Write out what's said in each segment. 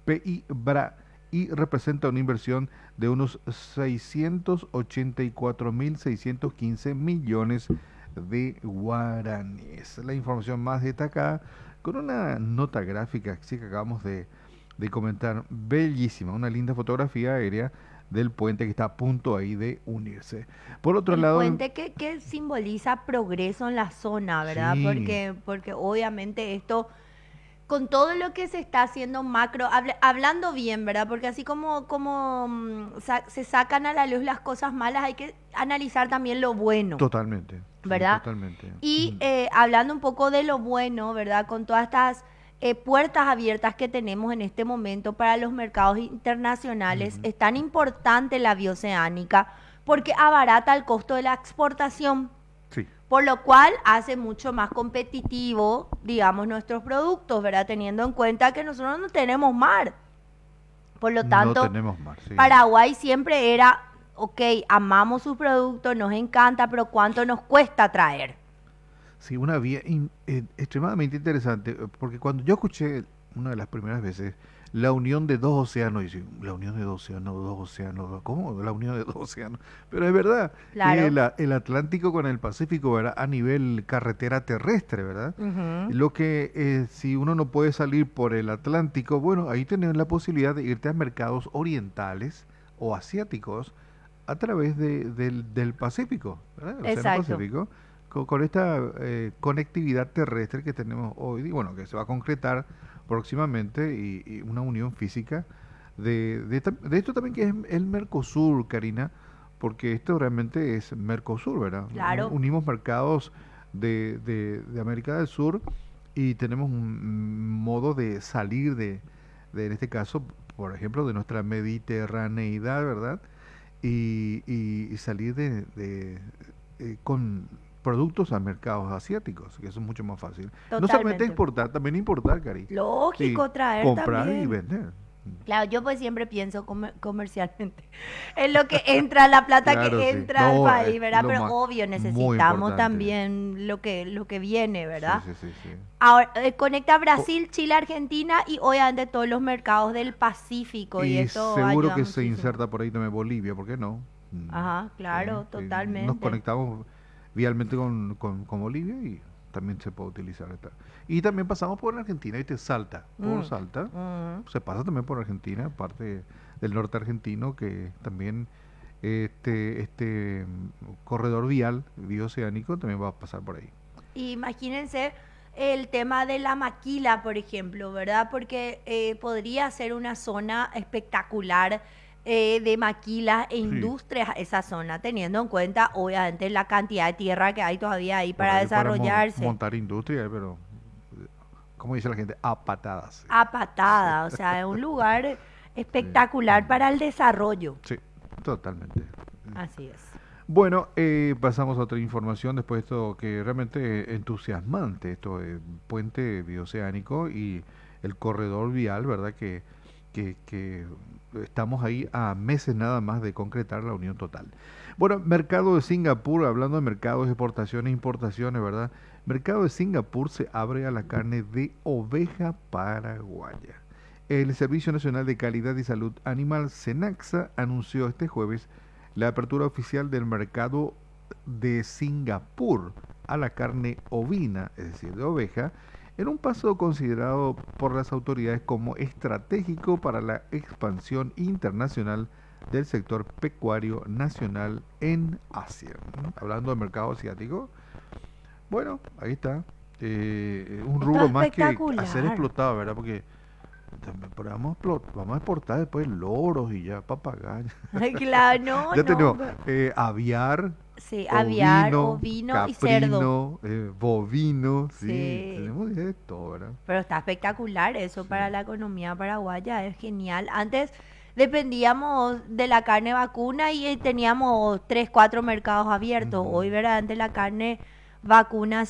PIBRA y representa una inversión de unos 684.615 millones de guaraníes. La información más destacada con una nota gráfica sí, que acabamos de comentar, bellísima, una linda fotografía aérea del puente que está a punto ahí de unirse. Por otro El lado, puente que simboliza progreso en la zona, ¿verdad? sí, Porque obviamente esto, con todo lo que se está haciendo macro, hablando bien, ¿verdad? Porque así como se sacan a la luz las cosas malas, hay que analizar también lo bueno, totalmente, sí, ¿verdad? totalmente. Y hablando un poco de lo bueno, ¿verdad? Con todas estas puertas abiertas que tenemos en este momento para los mercados internacionales, Ujú. es tan importante la bioceánica porque abarata el costo de la exportación, Sí, por lo cual hace mucho más competitivo, digamos, nuestros productos, ¿verdad? Teniendo en cuenta que nosotros no tenemos mar. Por lo no tanto, tenemos mar, sí. Paraguay siempre era, ok, amamos sus productos, nos encanta, pero ¿cuánto nos cuesta traer? Sí, una vía extremadamente interesante, porque cuando yo escuché una de las primeras veces la unión de dos océanos, y dije, la unión de dos océanos, ¿cómo? La unión de dos océanos. Pero es verdad, Claro. el Atlántico con el Pacífico, ¿verdad? A nivel carretera terrestre, ¿verdad? Ujú. Lo que si uno no puede salir por el Atlántico, bueno, ahí tenés la posibilidad de irte a mercados orientales o asiáticos a través del Pacífico, ¿verdad? El Océano Exacto. Pacífico, con esta conectividad terrestre que tenemos hoy, y bueno, que se va a concretar próximamente, y una unión física de esto también que es el Mercosur, Karina, porque esto realmente es Mercosur, ¿verdad? Claro. Unimos mercados de América del Sur y tenemos un modo de salir en este caso, por ejemplo, de nuestra mediterraneidad, ¿verdad? Y salir con productos a mercados asiáticos, que eso es mucho más fácil. No solamente Totalmente. exportar, también importar, Cari. Sí, Lógico traer comprar y también. vender. Claro, yo pues siempre pienso comercialmente en lo que entra, la plata Claro, que sí. entra al No, es país, ¿verdad? lo Pero más obvio, muy necesitamos importante. también lo que viene, Sí, ¿verdad? sí, sí, sí. Ahora, conecta Po- Brasil, Chile, Argentina y obviamente todos los mercados del Pacífico y y esto seguro ayuda que se muchísimo. inserta por ahí también Bolivia, ¿por qué no? Ajá, Sí, claro, sí. Nos totalmente. conectamos vialmente con Bolivia y también se puede utilizar esta. Y también pasamos por Argentina y te salta, por Mm, Salta. mm. Se pasa también por Argentina, parte del norte argentino, que también corredor vial bioceánico también va a pasar por ahí. Imagínense el tema de la maquila, por ejemplo, ¿verdad? Porque podría ser una zona espectacular de maquilas e Sí, industrias esa zona, teniendo en cuenta, obviamente, la cantidad de tierra que hay todavía ahí por para ahí para desarrollarse. montar industria, pero como dice la gente, a patadas. Sí. A Sí, patada, o sea, es un lugar sí. espectacular para el desarrollo. Sí, totalmente. Así es. Bueno, pasamos a otra información después de esto que realmente entusiasmante, esto de puente bioceánico y el corredor vial, ¿verdad? Que estamos ahí a meses nada más de concretar la unión total. Bueno, mercado de Singapur, hablando de mercados, exportaciones e importaciones, ¿verdad? Mercado de Singapur se abre a la carne de oveja paraguaya. El Servicio Nacional de Calidad y Salud Animal, SENAXA, anunció este jueves la apertura oficial del mercado de Singapur a la carne ovina, es decir, de oveja, en un paso considerado por las autoridades como estratégico para la expansión internacional del sector pecuario nacional en Asia. Hablando del mercado asiático, bueno, ahí está. Un Esto es rubro más que a ser espectacular. explotado, ¿verdad? Porque también, pero vamos a exportar después loros y ya papagayos. Ay, claro, no, Ya no. tenemos aviar, Sí, aviar, ovino, ovino y cerdo. caprino, bovino, sí, Sí. tenemos de todo, ¿verdad? Pero está espectacular eso Sí. para la economía paraguaya, es genial. Antes dependíamos de la carne vacuna y teníamos tres, cuatro mercados abiertos. Ujú. Hoy, verdaderamente, la carne vacuna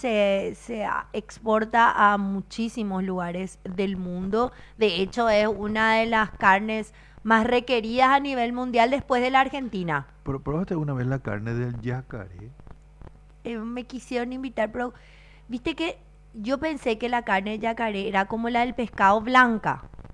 exporta a muchísimos lugares del mundo. De hecho, es una de las carnes más requeridas a nivel mundial después de la Argentina. Pero probaste alguna vez la carne del yacaré. Me quisieron invitar, pero viste que yo pensé que la carne de yacaré era como la del pescado blanca.